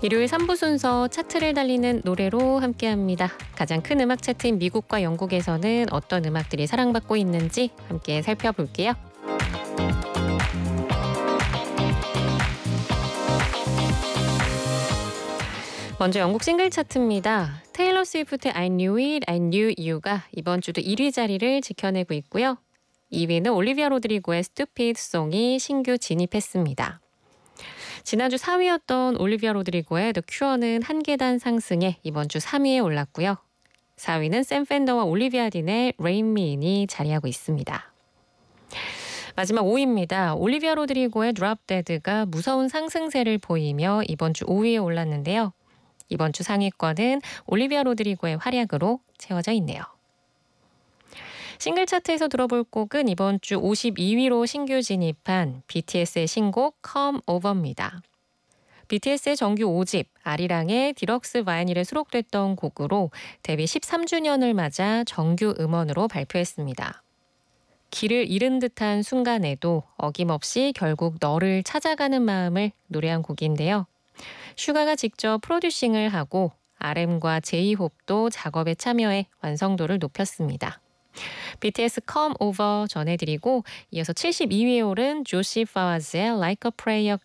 일요일 3부 순서 차트를 달리는 노래로 함께합니다. 가장 큰 음악 차트인 미국과 영국에서는 어떤 음악들이 사랑받고 있는지 함께 살펴볼게요. 먼저 영국 싱글 차트입니다. 테일러 스위프트의 I Knew It, I Knew You가 이번 주도 1위 자리를 지켜내고 있고요. 2위는 올리비아 로드리고의 Stupid Song이 신규 진입했습니다. 지난주 4위였던 올리비아 로드리고의 The Cure는 한 계단 상승해 이번 주 3위에 올랐고요. 4위는 샘 펜더와 올리비아 딘의 Rain Me In이 자리하고 있습니다. 마지막 5위입니다. 올리비아 로드리고의 Drop Dead가 무서운 상승세를 보이며 이번 주 5위에 올랐는데요. 이번 주 상위권은 올리비아 로드리고의 활약으로 채워져 있네요. 싱글 차트에서 들어볼 곡은 이번 주 52위로 신규 진입한 BTS의 신곡 Come Over입니다. BTS의 정규 5집 아리랑의 디럭스 바이닐에 수록됐던 곡으로 데뷔 13주년을 맞아 정규 음원으로 발표했습니다. 길을 잃은 듯한 순간에도 어김없이 결국 너를 찾아가는 마음을 노래한 곡인데요. 슈가가 직접 프로듀싱을 하고 RM과 제이홉도 작업에 참여해 완성도를 높였습니다. BTS Come Over 전해드리고 이어서 72위에 오른 조시 파와즈의 Like a Prayer까지